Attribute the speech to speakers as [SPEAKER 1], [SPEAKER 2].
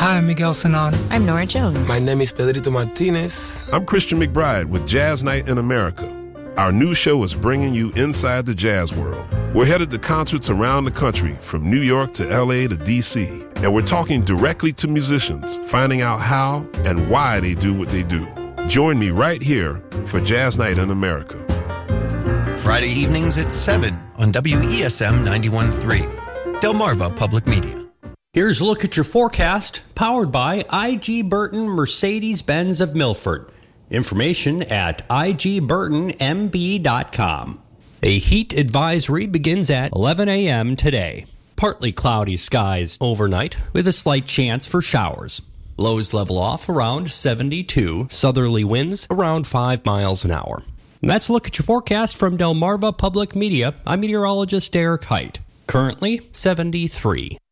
[SPEAKER 1] Hi, I'm Miguel Sanon.
[SPEAKER 2] I'm Nora Jones.
[SPEAKER 3] My name is Pedrito Martinez.
[SPEAKER 4] I'm Christian McBride with Jazz Night in America. Our new show is bringing you inside the jazz world. We're headed to concerts around the country, from New York to LA to DC, and we're talking directly to musicians, finding out how and why they do what they do. Join me right here for Jazz Night in America.
[SPEAKER 5] Friday evenings at 7 on WESM 91.3, Delmarva Public Media.
[SPEAKER 6] Here's a look at your forecast, powered by IG Burton Mercedes-Benz of Milford. Information at igburtonmb.com. A heat advisory begins at 11 a.m. today. Partly cloudy skies overnight with a slight chance for showers. Lows level off around 72, southerly winds around 5 miles an hour. And that's a look at your forecast from Delmarva Public Media. I'm meteorologist Derek Height. Currently 73.